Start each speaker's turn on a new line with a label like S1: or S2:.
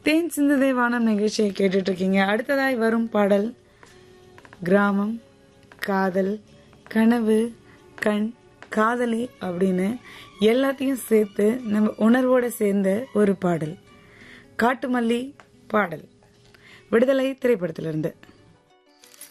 S1: தேன் சிந்துதே வானம் நிகழ்ச்சியை கேட்டுட்டு இருக்கீங்க. அடுத்ததாய் வரும் பாடல் கிராமம், காதல், கனவு, கண், காதலி அப்படின்னு எல்லாத்தையும் சேர்த்து நம்ம உணர்வோட சேர்ந்த ஒரு பாடல். காட்டுமல்லி பாடல் விடுதலை திரைப்படத்திலிருந்து.